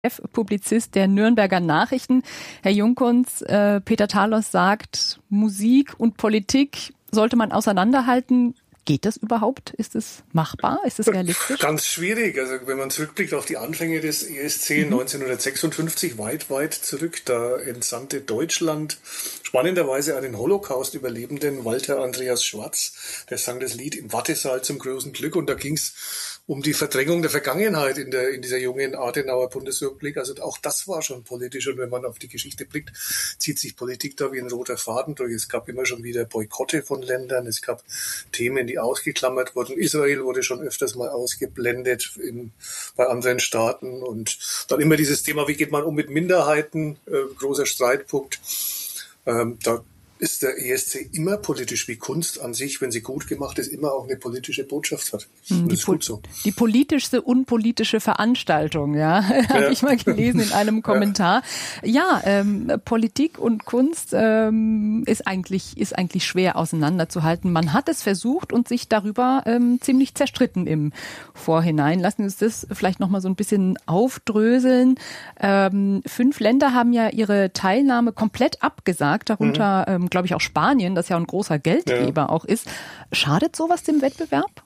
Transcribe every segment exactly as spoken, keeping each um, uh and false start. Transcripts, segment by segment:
Publizist der Nürnberger Nachrichten. Herr Jungkunz, äh, Peter Talos sagt, Musik und Politik sollte man auseinanderhalten. Geht das überhaupt? Ist es machbar? Ist es realistisch? Ganz schwierig. Also wenn man zurückblickt auf die Anfänge des E S C mhm. neunzehnhundertsechsundfünfzig, weit, weit zurück, da entsandte Deutschland spannenderweise einen Holocaust-Überlebenden, Walter Andreas Schwarz. Der sang das Lied im Wartesaal zum großen Glück, und da ging es um die Verdrängung der Vergangenheit in der in dieser jungen Adenauer Bundesrepublik. Also auch das war schon politisch, und wenn man auf die Geschichte blickt, zieht sich Politik da wie ein roter Faden durch. Es gab immer schon wieder Boykotte von Ländern, es gab Themen, die ausgeklammert wurden. Israel wurde schon öfters mal ausgeblendet in, bei anderen Staaten, und dann immer dieses Thema, wie geht man um mit Minderheiten, äh, großer Streitpunkt. Ähm, da ist der E S C immer politisch, wie Kunst an sich, wenn sie gut gemacht ist, immer auch eine politische Botschaft hat. Und das ist gut so. Die politischste unpolitische Veranstaltung, ja, ja. habe ich mal gelesen in einem Kommentar. Ja, ja ähm, Politik und Kunst ähm, ist eigentlich ist eigentlich schwer auseinanderzuhalten. Man hat es versucht und sich darüber ähm, ziemlich zerstritten im Vorhinein. Lassen Sie uns das vielleicht noch mal so ein bisschen aufdröseln. Ähm, fünf Länder haben ja ihre Teilnahme komplett abgesagt, darunter mhm. ähm, glaube ich auch Spanien, das ja ein großer Geldgeber ja. auch ist. Schadet sowas dem Wettbewerb?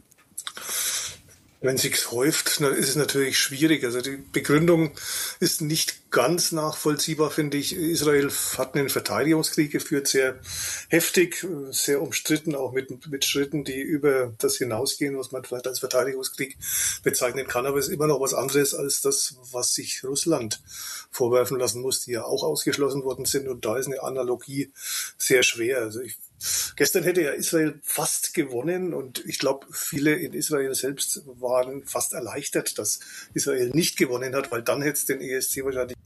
Wenn sich's häuft, dann ist es natürlich schwierig. Also die Begründung ist nicht ganz nachvollziehbar, finde ich. Israel hat einen Verteidigungskrieg geführt, sehr heftig, sehr umstritten, auch mit, mit Schritten, die über das hinausgehen, was man vielleicht als Verteidigungskrieg bezeichnen kann. Aber es ist immer noch was anderes als das, was sich Russland vorwerfen lassen muss, die ja auch ausgeschlossen worden sind. Und da ist eine Analogie sehr schwer. Also ich Gestern hätte ja Israel fast gewonnen, und ich glaube, viele in Israel selbst waren fast erleichtert, dass Israel nicht gewonnen hat, weil dann hätte es den E S C wahrscheinlich...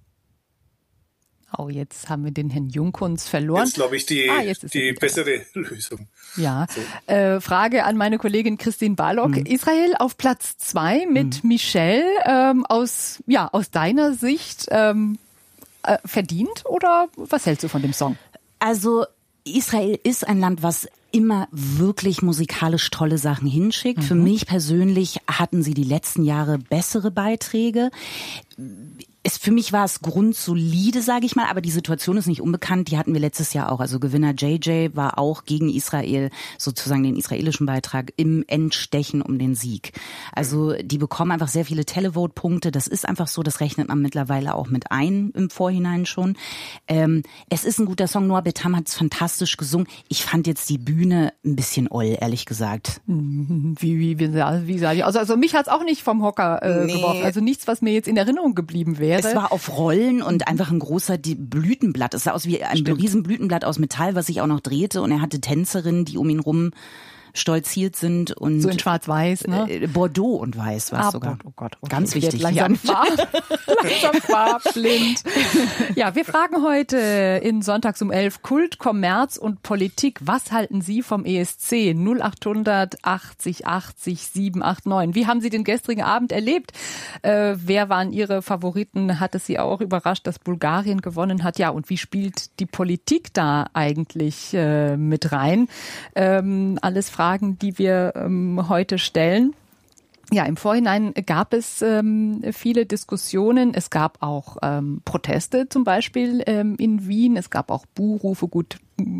Oh, jetzt haben wir den Herrn Jungkunz verloren. Jetzt glaube ich die, ah, die bessere Lösung. Ja, so. äh, Frage an meine Kollegin Christine Barlock. Hm. Israel auf Platz zwei mit hm. Michelle, ähm, aus, ja, aus deiner Sicht ähm, äh, verdient, oder was hältst du von dem Song? Also Israel ist ein Land, was immer wirklich musikalisch tolle Sachen hinschickt. Mhm. Für mich persönlich hatten sie die letzten Jahre bessere Beiträge. Es, für mich war es grundsolide, sage ich mal, aber die Situation ist nicht unbekannt. Die hatten wir letztes Jahr auch. Also Gewinner J J war auch gegen Israel, sozusagen den israelischen Beitrag, im Endstechen um den Sieg. Also die bekommen einfach sehr viele Televote-Punkte. Das ist einfach so, das rechnet man mittlerweile auch mit ein im Vorhinein schon. Ähm, es ist ein guter Song. Noah Betam hat es fantastisch gesungen. Ich fand jetzt die Bühne ein bisschen oll, ehrlich gesagt. Wie, wie, wie, wie sah die aus? Also mich hat es auch nicht vom Hocker äh, nee. geworfen. Also nichts, was mir jetzt in Erinnerung geblieben wäre. Es war auf Rollen und einfach ein großer Blütenblatt. Es sah aus wie ein Stimmt. riesen Blütenblatt aus Metall, was sich auch noch drehte. Und er hatte Tänzerinnen, die um ihn rum stolziert sind. Und so in schwarz-weiß, ne? Bordeaux und weiß war es ah, sogar. Oh Gott, okay. Ganz wichtig. Langsam, fahr, langsam farblind. Ja, wir fragen heute in Sonntags um elf Kult, Kommerz und Politik. Was halten Sie vom E S C? null acht hundert achtzig achtzig sieben acht neun. Wie haben Sie den gestrigen Abend erlebt? Äh, wer waren Ihre Favoriten? Hat es Sie auch überrascht, dass Bulgarien gewonnen hat? Ja, und wie spielt die Politik da eigentlich äh, mit rein? Ähm, alles Fragen, Fragen, die wir ähm, heute stellen. Ja, im Vorhinein gab es ähm, viele Diskussionen. Es gab auch ähm, Proteste zum Beispiel ähm, in Wien. Es gab auch Buhrufe, gut,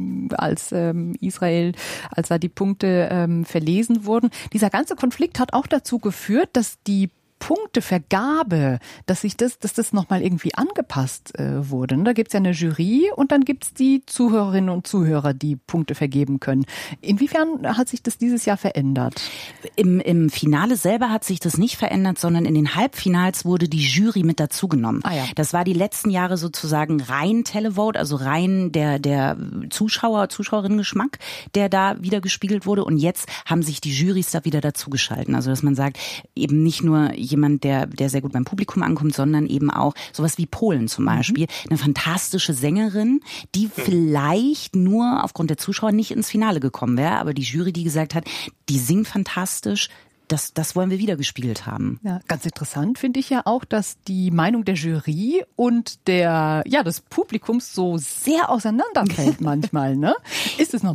als ähm, Israel, als da die Punkte ähm, verlesen wurden. Dieser ganze Konflikt hat auch dazu geführt, dass die Punktevergabe, dass sich das, dass das nochmal irgendwie angepasst äh, wurde. Da gibt's ja eine Jury und dann gibt's die Zuhörerinnen und Zuhörer, die Punkte vergeben können. Inwiefern hat sich das dieses Jahr verändert? Im, im Finale selber hat sich das nicht verändert, sondern in den Halbfinals wurde die Jury mit dazugenommen. Ah, ja. Das war die letzten Jahre sozusagen rein Televote, also rein der, der Zuschauer, Zuschauerinnen-Geschmack, der da wieder gespiegelt wurde. Und jetzt haben sich die Jurys da wieder dazugeschalten. Also dass man sagt, eben nicht nur jemand, der, der sehr gut beim Publikum ankommt, sondern eben auch sowas wie Polen zum Beispiel. Mhm. Eine fantastische Sängerin, die mhm. vielleicht nur aufgrund der Zuschauer nicht ins Finale gekommen wäre, aber die Jury, die gesagt hat, die singt fantastisch, Das, das wollen wir wieder gespiegelt haben. Ja, ganz interessant finde ich ja auch, dass die Meinung der Jury und der, ja, des Publikums so sehr auseinanderfällt manchmal, ne? Ist es normal?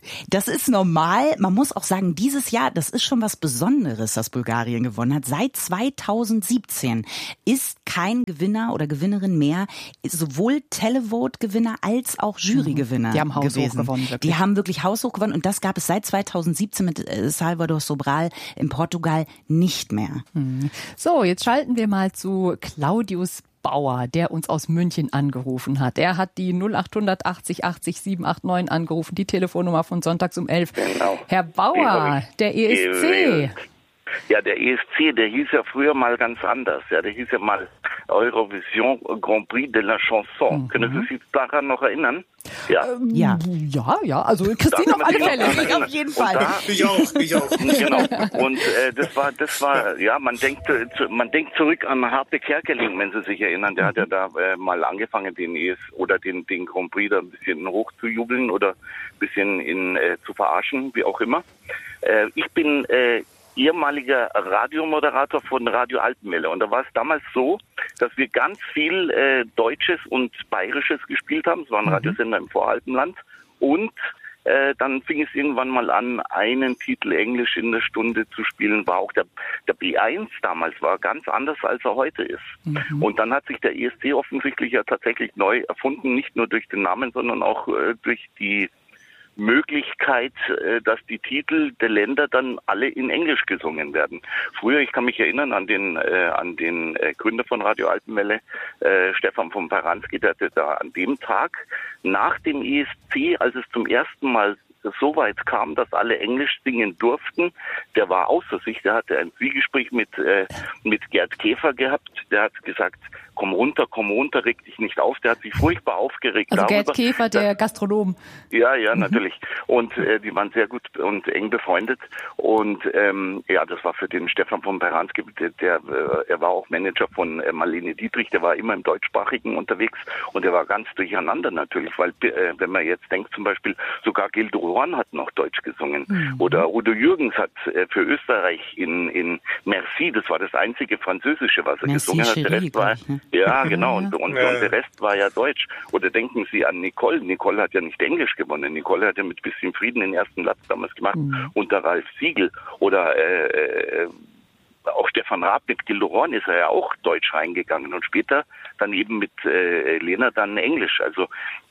Das ist normal. Man muss auch sagen, dieses Jahr, das ist schon was Besonderes, dass Bulgarien gewonnen hat. Seit zweitausendsiebzehn ist kein Gewinner oder Gewinnerin mehr, sowohl Televote-Gewinner als auch Jury-Gewinner Die haben haushoch gewesen. gewonnen, wirklich. Die haben wirklich haushoch gewonnen und das gab es seit zweitausendsiebzehn mit Salvador Sobral in Portugal nicht mehr. So, jetzt schalten wir mal zu Claudius Bauer, der uns aus München angerufen hat. Er hat die null acht achtzig achtzig sieben acht neun angerufen, die Telefonnummer von Sonntags um elf. Genau. Herr Bauer, der E S C. Ja, der E S C, der hieß ja früher mal ganz anders. Ja, der hieß ja mal Eurovision Grand Prix de la Chanson. Mhm. Können Sie sich daran noch erinnern? Ja. Ähm, ja. Ja, ja, also Christine auf alle Fälle. Auf jeden Fall. Da, ich auch, ich auch. Genau. Und äh, das war, das war, ja, man denkt, äh, man denkt zurück an Harpe Kerkeling, wenn Sie sich erinnern. Der hat ja da äh, mal angefangen, den E S oder den den Grand Prix da ein bisschen hochzujubeln oder ein bisschen in äh, zu verarschen, wie auch immer. Äh, ich bin äh, ehemaliger Radiomoderator von Radio Alpenwelle. Und da war es damals so, dass wir ganz viel äh, Deutsches und Bayerisches gespielt haben. Es war ein mhm. Radiosender im Voralpenland. Und äh, dann fing es irgendwann mal an, einen Titel Englisch in der Stunde zu spielen. War auch der, der B eins damals, war ganz anders, als er heute ist. Mhm. Und dann hat sich der E S C offensichtlich ja tatsächlich neu erfunden, nicht nur durch den Namen, sondern auch äh, durch die Möglichkeit, dass die Titel der Länder dann alle in Englisch gesungen werden. Früher, ich kann mich erinnern an den äh, an den äh, Gründer von Radio Alpenwelle, äh, Stefan von Paranski, der hatte da an dem Tag nach dem E S C, als es zum ersten Mal so weit kam, dass alle Englisch singen durften, der war außer sich, der hatte ein Zwiegespräch mit äh, mit Gerd Käfer gehabt, der hat gesagt, komm runter, komm runter, reg dich nicht auf. Der hat sich furchtbar aufgeregt. Also darüber, Gerd Käfer, der dass, Gastronom. Ja, ja, natürlich. Und äh, die waren sehr gut und eng befreundet. Und ähm, ja, das war für den Stefan von Paranski, der, der äh, er war auch Manager von äh, Marlene Dietrich, der war immer im Deutschsprachigen unterwegs und der war ganz durcheinander natürlich, weil äh, wenn man jetzt denkt zum Beispiel, sogar Gildo Horn hat noch Deutsch gesungen. Mhm. Oder Udo Jürgens hat äh, für Österreich in, in Merci, das war das einzige Französische, was er Merci, gesungen hat. Der Rest war, ne? ja, genau. Und, und, ja. und der Rest war ja Deutsch. Oder denken Sie an Nicole. Nicole hat ja nicht Englisch gewonnen. Nicole hat ja mit Bisschen Frieden den ersten Platz damals gemacht. Mhm. Unter Ralf Siegel. Oder äh, äh, auch Stefan Raab mit Gildo Horn ist er ja auch Deutsch reingegangen. Und später dann eben mit äh, Lena dann Englisch. Also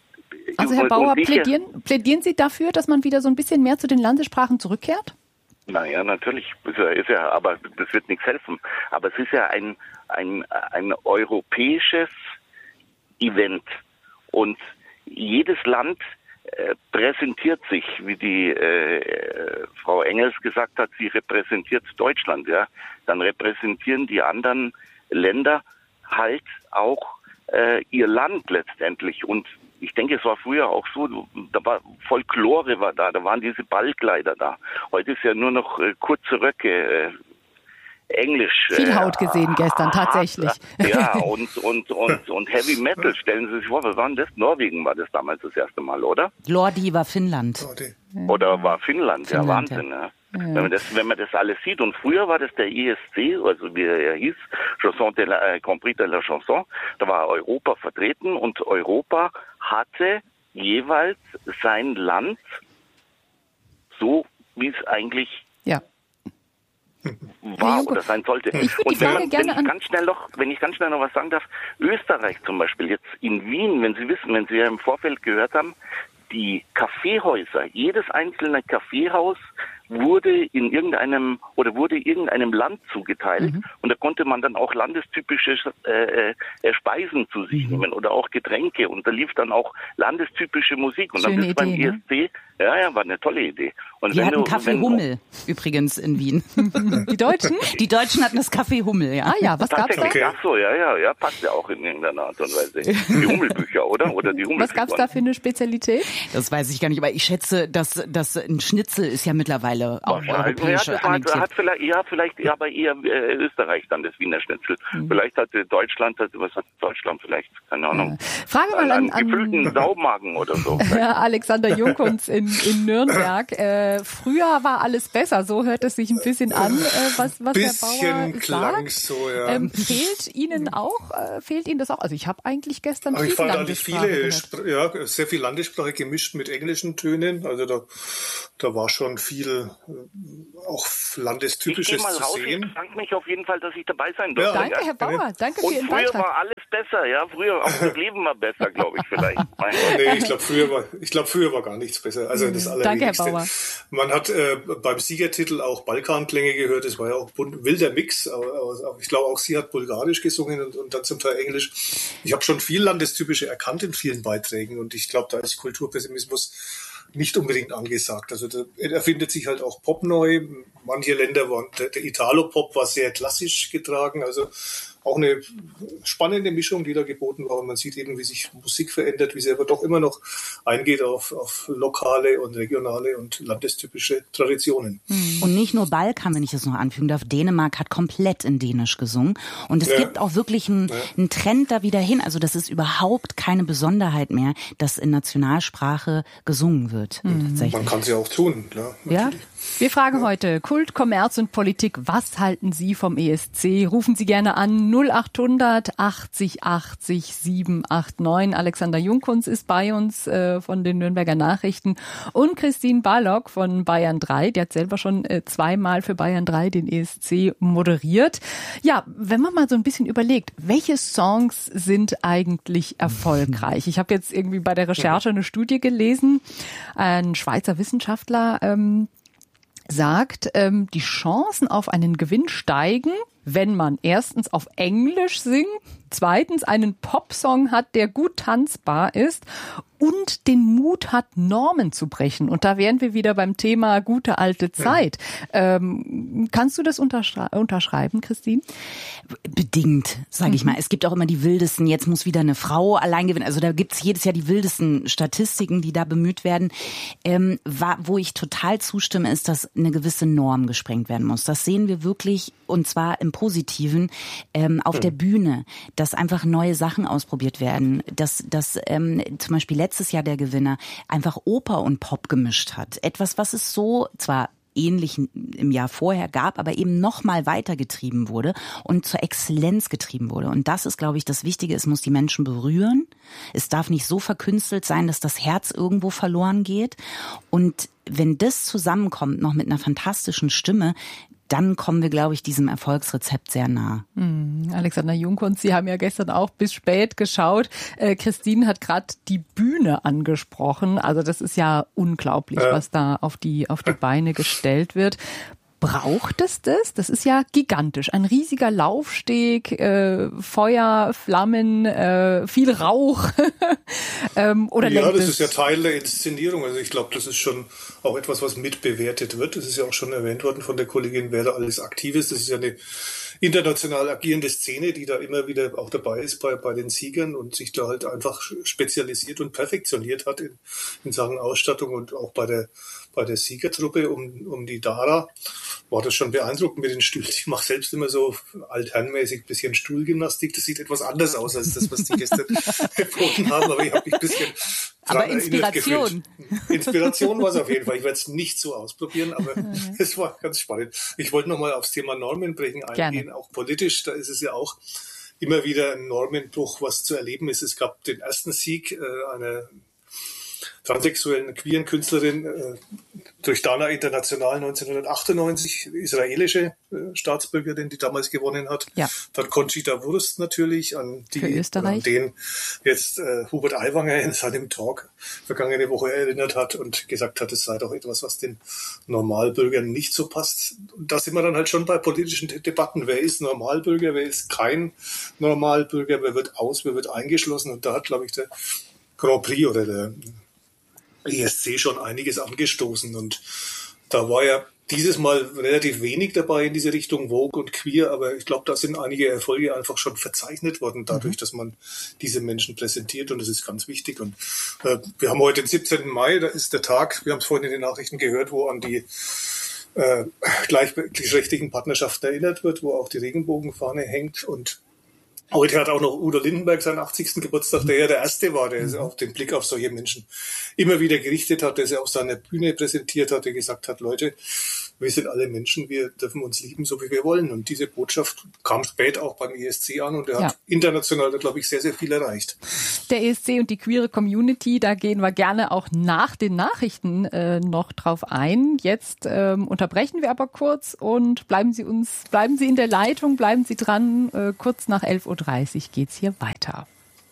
Also Herr Bauer, plädieren, plädieren Sie dafür, dass man wieder so ein bisschen mehr zu den Landessprachen zurückkehrt? Naja, natürlich. Ist ja, ist ja, aber das wird nichts helfen. Aber es ist ja ein, ein, ein europäisches Event. Und jedes Land äh, präsentiert sich, wie die äh, Frau Engels gesagt hat, sie repräsentiert Deutschland. Ja, dann repräsentieren die anderen Länder halt auch äh, ihr Land letztendlich. Und ich denke, es war früher auch so, da war Folklore war da, da waren diese Ballkleider da. Heute ist ja nur noch äh, kurze Röcke, äh, Englisch. Viel Haut gesehen äh, gestern, tatsächlich. Ja, und, und, und, und Heavy Metal, stellen Sie sich vor, was war denn das? Norwegen war das damals das erste Mal, oder? Lordi war Finnland. Lordi. Oder war Finnland, Finnland ja, Wahnsinn, ja. ja. Wenn man das, wenn man das alles sieht. Und früher war das der E S C, also wie er hieß, Chanson de la, äh, Grand Prix de la Chanson. Da war Europa vertreten und Europa hatte jeweils sein Land so, wie es eigentlich ja. war oder sein sollte. Ich würde die und wenn, Frage man, gerne wenn ich an ganz schnell noch, wenn ich ganz schnell noch was sagen darf, Österreich zum Beispiel, jetzt in Wien, wenn Sie wissen, wenn Sie ja im Vorfeld gehört haben, die Kaffeehäuser, jedes einzelne Kaffeehaus wurde in irgendeinem oder wurde irgendeinem Land zugeteilt mhm. und da konnte man dann auch landestypische äh, äh, Speisen zu sich mhm. nehmen oder auch Getränke und da lief dann auch landestypische Musik und Schöne dann ist beim Idee, E S C, ne? ja, ja, war eine tolle Idee. Und Wir wenn hatten du, Kaffee wenn, Hummel übrigens in Wien. Die Deutschen? Die Deutschen hatten das Kaffee Hummel, ja. Ah ja, was gab's da? Okay. Ach so, ja, ja, ja, passt ja auch in irgendeiner Art und Weise. Die Hummelbücher, oder? Oder die Hummelbücher. Was gab's da für eine Spezialität? Das weiß ich gar nicht, aber ich schätze, dass, dass ein Schnitzel ist ja mittlerweile mittlerweile auch europäische ja, annektiert. Hat vielleicht, ja, vielleicht, ja, aber eher äh, Österreich dann das Wiener Schnitzel. Mhm. Vielleicht hatte Deutschland, was hat Deutschland vielleicht, keine Ahnung. Ja. Frage mal an, an gefüllten Saumagen oder so. Ja, Alexander Jungkunz in, in Nürnberg. Äh, früher war alles besser, so hört es sich ein bisschen an, äh, was, was Herr Bauer sagt. So, ja. ähm, fehlt Ihnen auch, äh, fehlt Ihnen das auch? Also ich habe eigentlich gestern aber viel ich fand Landessprache viele, gehört. ja, sehr viel Landessprache gemischt mit englischen Tönen. Also da, da war schon viel äh, auch Landestypisches mal zu raus, sehen. Ich bedanke mich auf jeden Fall, dass ich dabei sein durfte. Ja, danke, Herr Bauer. Danke für Und Ihren früher Beitrag. war alles besser, ja. Früher auch das Leben war besser, glaube ich, vielleicht. Nee, ich glaube, früher war, ich glaube, früher war gar nichts besser. Also das Danke, Herr Bauer. Man hat äh, beim Siegertitel auch Balkanklänge gehört. Das war ja auch ein wilder Mix. Aber, aber ich glaube, auch sie hat Bulgarisch gesungen und, und dann zum Teil Englisch. Ich habe schon viel Landestypische erkannt in vielen Beiträgen und ich glaube, da ist Kulturpessimismus nicht unbedingt angesagt. Also da erfindet sich halt auch Pop neu. Manche Länder waren, der, der Italo-Pop war sehr klassisch getragen. Also auch eine spannende Mischung, die da geboten war. Und man sieht eben, wie sich Musik verändert, wie sie aber doch immer noch eingeht auf, auf lokale und regionale und landestypische Traditionen. Und nicht nur Balkan, wenn ich das noch anfügen darf. Dänemark hat komplett in Dänisch gesungen. Und es ja. gibt auch wirklich einen, ja. einen Trend da wieder hin. Also das ist überhaupt keine Besonderheit mehr, dass in Nationalsprache gesungen wird. Mhm. Tatsächlich. Man kann es ja auch tun. Klar, ja. Wir fragen ja. heute Kult, Kommerz und Politik. Was halten Sie vom E S C? Rufen Sie gerne an null achthundert achtzig achtzig sieben acht neun. Alexander Jungkunz ist bei uns äh, von den Nürnberger Nachrichten und Christine Barlock von Bayern drei. Die hat selber schon äh, zweimal für Bayern drei den E S C moderiert. Ja, wenn man mal so ein bisschen überlegt, welche Songs sind eigentlich erfolgreich? Ich habe jetzt irgendwie bei der Recherche eine Studie gelesen. Ein Schweizer Wissenschaftler ähm, sagt, ähm, die Chancen auf einen Gewinn steigen, wenn man erstens auf Englisch singt, zweitens einen Popsong hat, der gut tanzbar ist und den Mut hat, Normen zu brechen. Und da wären wir wieder beim Thema gute alte Zeit. Ja. Ähm, kannst du das unterschrei- unterschreiben, Christine? Bedingt, sage mhm. ich mal. Es gibt auch immer die wildesten, jetzt muss wieder eine Frau allein gewinnen. Also da gibt's jedes Jahr die wildesten Statistiken, die da bemüht werden. Ähm, wa- wo ich total zustimme, ist, dass eine gewisse Norm gesprengt werden muss. Das sehen wir wirklich, und zwar im Positiven, ähm, auf mhm. der Bühne, dass einfach neue Sachen ausprobiert werden. Dass, dass ähm, zum Beispiel letztes Jahr der Gewinner einfach Oper und Pop gemischt hat. Etwas, was es so zwar ähnlich im Jahr vorher gab, aber eben noch mal weitergetrieben wurde und zur Exzellenz getrieben wurde. Und das ist, glaube ich, das Wichtige. Es muss die Menschen berühren. Es darf nicht so verkünstelt sein, dass das Herz irgendwo verloren geht. Und wenn das zusammenkommt, noch mit einer fantastischen Stimme, dann kommen wir, glaube ich, diesem Erfolgsrezept sehr nah. Hm, Alexander Jungkunz, Sie haben ja gestern auch bis spät geschaut. Äh, Christine hat gerade die Bühne angesprochen. Also das ist ja unglaublich, äh. was da auf die, auf die Beine gestellt wird. Braucht es das? Das ist ja gigantisch. Ein riesiger Laufsteg, äh, Feuer, Flammen, äh, viel Rauch. ähm, oder ja, das ist ja Teil der Inszenierung. Also ich glaube, das ist schon auch etwas, was mitbewertet wird. Das ist ja auch schon erwähnt worden von der Kollegin, wer da alles aktiv ist. Das ist ja eine international agierende Szene, die da immer wieder auch dabei ist bei, bei den Siegern und sich da halt einfach spezialisiert und perfektioniert hat in, in Sachen Ausstattung und auch bei der, bei der Siegertruppe um, um die Dara. War das schon beeindruckend mit den Stühlen. Ich mache selbst immer so altherrenmäßig ein bisschen Stuhlgymnastik. Das sieht etwas anders aus als das, was die gestern geboten haben, aber ich habe mich ein bisschen dran aber Inspiration. Inspiration war es auf jeden Fall. Ich werde es nicht so ausprobieren, aber es war ganz spannend. Ich wollte nochmal aufs Thema Normenbrechen eingehen, Gerne. Auch politisch. Da ist es ja auch immer wieder ein Normenbruch, was zu erleben ist. Es gab den ersten Sieg äh, einer transsexuellen, queeren Künstlerin äh, durch Dana International neunzehnhundertachtundneunzig, israelische äh, Staatsbürgerin, die damals gewonnen hat. Ja. Dann Conchita Wurst natürlich, an die Für Österreich. An den jetzt äh, Hubert Aiwanger in seinem Talk vergangene Woche erinnert hat und gesagt hat, es sei doch etwas, was den Normalbürgern nicht so passt. Und da sind wir dann halt schon bei politischen Debatten. Wer ist Normalbürger, wer ist kein Normalbürger, wer wird aus, wer wird eingeschlossen? Und da hat, glaube ich, der Grand Prix oder der E S C schon einiges angestoßen und da war ja dieses Mal relativ wenig dabei in diese Richtung Vogue und Queer, aber ich glaube, da sind einige Erfolge einfach schon verzeichnet worden dadurch, mhm. dass man diese Menschen präsentiert und das ist ganz wichtig und äh, wir haben heute den siebzehnten Mai, da ist der Tag, wir haben es vorhin in den Nachrichten gehört, wo an die äh, gleichgeschlechtlichen Partnerschaften erinnert wird, wo auch die Regenbogenfahne hängt. Und heute hat auch noch Udo Lindenberg seinen achtzigsten Geburtstag, der ja der Erste war, der mhm. auch den Blick auf solche Menschen immer wieder gerichtet hat, der sie auf seiner Bühne präsentiert hat, der gesagt hat, Leute, wir sind alle Menschen, wir dürfen uns lieben, so wie wir wollen. Und diese Botschaft kam spät auch beim E S C an und er ja. hat international, glaube ich, sehr, sehr viel erreicht. Der E S C und die queere Community, da gehen wir gerne auch nach den Nachrichten äh, noch drauf ein. Jetzt ähm, unterbrechen wir aber kurz und bleiben Sie uns, bleiben Sie in der Leitung, bleiben Sie dran. Äh, kurz nach elf Uhr dreißig geht's hier weiter.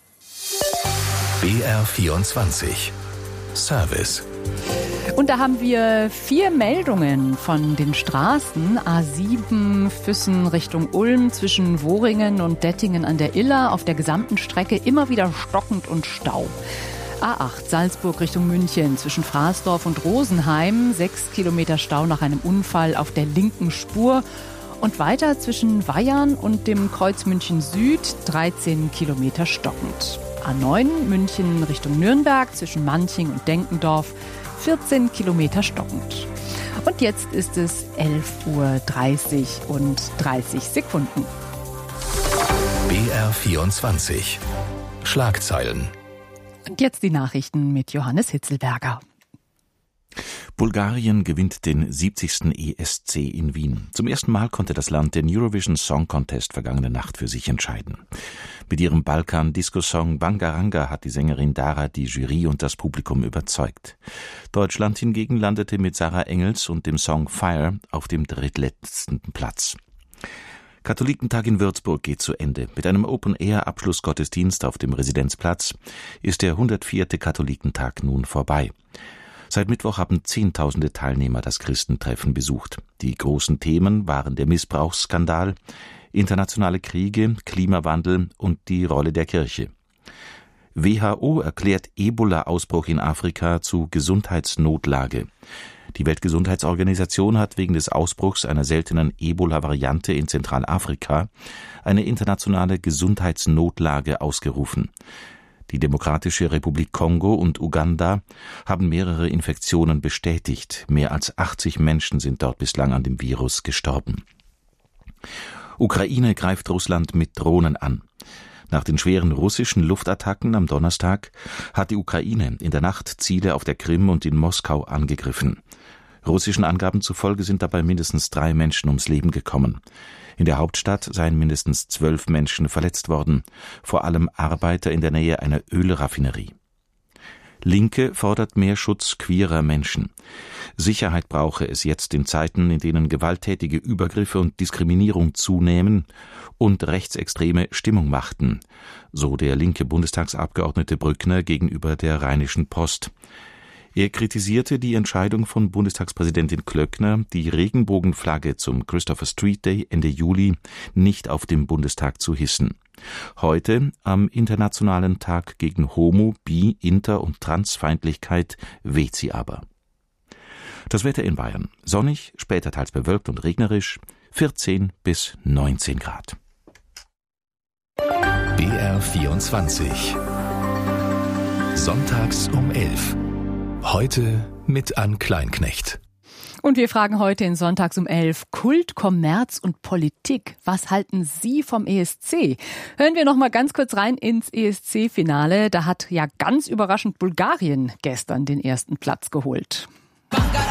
B R vierundzwanzig Service. Und da haben wir vier Meldungen von den Straßen. A sieben Füssen Richtung Ulm zwischen Woringen und Dettingen an der Iller. Auf der gesamten Strecke immer wieder stockend und Stau. A acht Salzburg Richtung München zwischen Fraßdorf und Rosenheim. Sechs Kilometer Stau nach einem Unfall auf der linken Spur. Und weiter zwischen Weyarn und dem Kreuz München Süd. dreizehn Kilometer stockend. A neun München Richtung Nürnberg zwischen Manching und Denkendorf. vierzehn Kilometer stockend. Und jetzt ist es elf Uhr dreißig und dreißig Sekunden. B R vierundzwanzig Schlagzeilen. Und jetzt die Nachrichten mit Johannes Hitzelberger. Bulgarien gewinnt den siebzigsten E S C in Wien. Zum ersten Mal konnte das Land den Eurovision Song Contest vergangene Nacht für sich entscheiden. Mit ihrem Balkan-Disco-Song Bangaranga hat die Sängerin Dara die Jury und das Publikum überzeugt. Deutschland hingegen landete mit Sarah Engels und dem Song Fire auf dem drittletzten Platz. Katholikentag in Würzburg geht zu Ende. Mit einem Open-Air-Abschlussgottesdienst auf dem Residenzplatz ist der hundertvierte Katholikentag nun vorbei. Seit Mittwoch haben Zehntausende Teilnehmer das Christentreffen besucht. Die großen Themen waren der Missbrauchsskandal, internationale Kriege, Klimawandel und die Rolle der Kirche. W H O erklärt Ebola-Ausbruch in Afrika zu Gesundheitsnotlage. Die Weltgesundheitsorganisation hat wegen des Ausbruchs einer seltenen Ebola-Variante in Zentralafrika eine internationale Gesundheitsnotlage ausgerufen. Die Demokratische Republik Kongo und Uganda haben mehrere Infektionen bestätigt. Mehr als achtzig Menschen sind dort bislang an dem Virus gestorben. Ukraine greift Russland mit Drohnen an. Nach den schweren russischen Luftattacken am Donnerstag hat die Ukraine in der Nacht Ziele auf der Krim und in Moskau angegriffen. Russischen Angaben zufolge sind dabei mindestens drei Menschen ums Leben gekommen. In der Hauptstadt seien mindestens zwölf Menschen verletzt worden, vor allem Arbeiter in der Nähe einer Ölraffinerie. Linke fordert mehr Schutz queerer Menschen. Sicherheit brauche es jetzt in Zeiten, in denen gewalttätige Übergriffe und Diskriminierung zunehmen und Rechtsextreme Stimmung machten, so der linke Bundestagsabgeordnete Brückner gegenüber der Rheinischen Post. Er kritisierte die Entscheidung von Bundestagspräsidentin Klöckner, die Regenbogenflagge zum Christopher Street Day Ende Juli nicht auf dem Bundestag zu hissen. Heute, am Internationalen Tag gegen Homo-, Bi-, Inter- und Transfeindlichkeit, weht sie aber. Das Wetter in Bayern. Sonnig, später teils bewölkt und regnerisch, vierzehn bis neunzehn Grad. B R vierundzwanzig Sonntags um elf. Heute mit Ann Kleinknecht. Und wir fragen heute in Sonntags um elf Kult, Kommerz und Politik. Was halten Sie vom E S C? Hören wir noch mal ganz kurz rein ins E S C-Finale. Da hat ja ganz überraschend Bulgarien gestern den ersten Platz geholt.